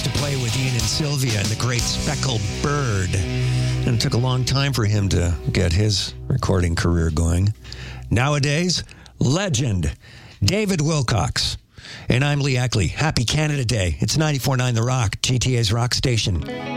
to play with Ian and Sylvia and the Great Speckled Bird. And it took a long time for him to get his recording career going. Nowadays, legend, David Wilcox. And I'm Lee Ackley. Happy Canada Day. It's 94.9 The Rock, GTA's rock station.